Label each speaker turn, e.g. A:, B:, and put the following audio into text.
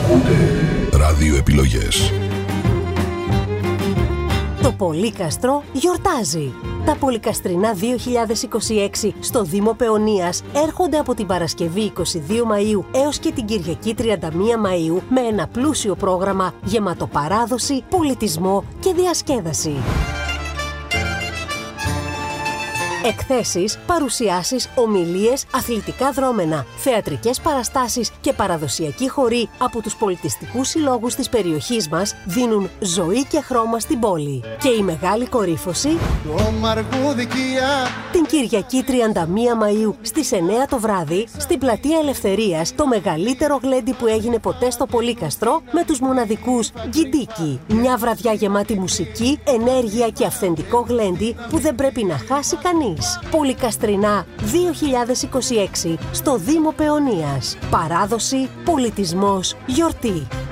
A: Ραδιοεπιλογές.
B: Το Πολύκαστρο γιορτάζει. Τα Πολυκαστρινά 2026 στο Δήμο Παιωνίας έρχονται από την Παρασκευή 22 Μαΐου έως και την Κυριακή 31 Μαΐου με ένα πλούσιο πρόγραμμα γεμάτο παράδοση, πολιτισμό και διασκέδαση. Εκθέσεις, παρουσιάσεις, ομιλίες, αθλητικά δρόμενα, θεατρικές παραστάσεις και παραδοσιακοί χοροί από τους πολιτιστικούς συλλόγους της περιοχής μας δίνουν ζωή και χρώμα στην πόλη. Και η μεγάλη κορύφωση την Κυριακή 31 Μαΐου στις 9 το βράδυ στην Πλατεία Ελευθερίας, το μεγαλύτερο γλέντι που έγινε ποτέ στο Πολύκαστρο με τους μοναδικούς Γκιντίκι. Μια βραδιά γεμάτη μουσική, ενέργεια και αυθεντικό γλέντι που δεν πρέπει να χάσει κανείς. Πολυκαστρινά 2026 στο Δήμο Παιωνίας. Παράδοση, πολιτισμός, γιορτή.